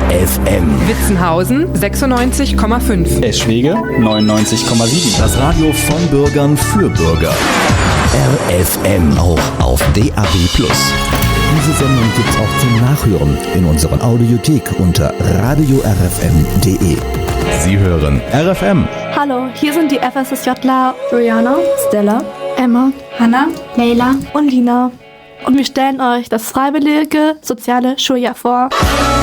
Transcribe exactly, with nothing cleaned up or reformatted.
F M. Witzenhausen sechsundneunzig Komma fünf. Eschwege neunundneunzig Komma sieben. Das Radio von Bürgern für Bürger. R F M, auch auf D A B plus. Diese Sendung gibt's auch zum Nachhören in unserer Audiothek unter radio r f m punkt d e. Sie hören R F M. Hallo, hier sind die FSSJler Juliana, Stella, Emma, Hanna, Leila und Lina. Und wir stellen euch das freiwillige soziale Schuljahr vor.